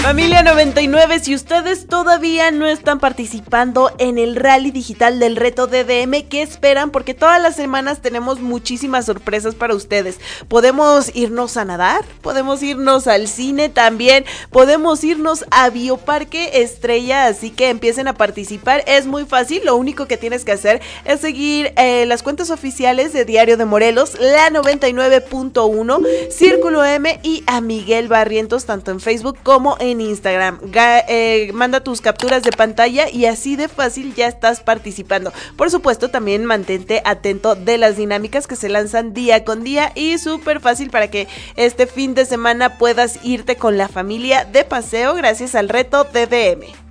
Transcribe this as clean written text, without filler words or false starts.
Familia 99, si ustedes todavía no están participando en el rally digital del reto DDM, ¿qué esperan? Porque todas las semanas tenemos muchísimas sorpresas para ustedes. Podemos irnos a nadar, podemos irnos al cine también, podemos irnos a Bioparque Estrella, así que empiecen a participar. Es muy fácil, lo único que tienes que hacer es seguir las cuentas oficiales de Diario de Morelos, la 99.1, Círculo M y a Miguel Barrientos, tanto en Facebook como en Instagram. Manda tus capturas de pantalla y así de fácil ya estás participando. Por supuesto, también mantente atento de las dinámicas que se lanzan día con día y súper fácil para que este fin de semana puedas irte con la familia de paseo gracias al reto DDM.